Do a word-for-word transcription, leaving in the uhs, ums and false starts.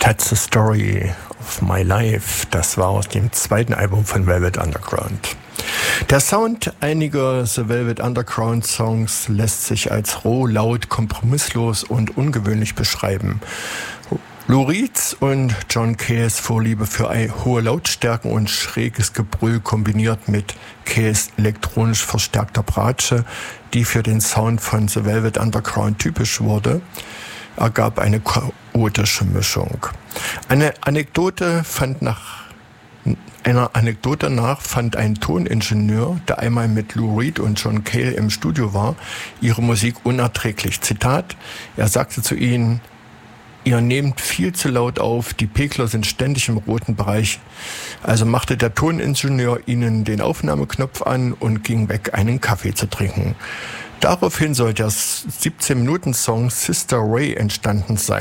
That's the Story of My Life. Das war aus dem zweiten Album von Velvet Underground. Der Sound einiger The Velvet Underground Songs lässt sich als roh, laut, kompromisslos und ungewöhnlich beschreiben. Lou Reeds und John Cays Vorliebe für hohe Lautstärken und schräges Gebrüll kombiniert mit Cays elektronisch verstärkter Bratsche, die für den Sound von The Velvet Underground typisch wurde, ergab eine chaotische Mischung. Eine Anekdote fand nach Einer Anekdote nach fand ein Toningenieur, der einmal mit Lou Reed und John Cale im Studio war, ihre Musik unerträglich. Zitat, er sagte zu ihnen: Ihr nehmt viel zu laut auf, die Pegler sind ständig im roten Bereich. Also machte der Toningenieur ihnen den Aufnahmeknopf an und ging weg, einen Kaffee zu trinken. Daraufhin soll der siebzehn Minuten Song Sister Ray entstanden sein.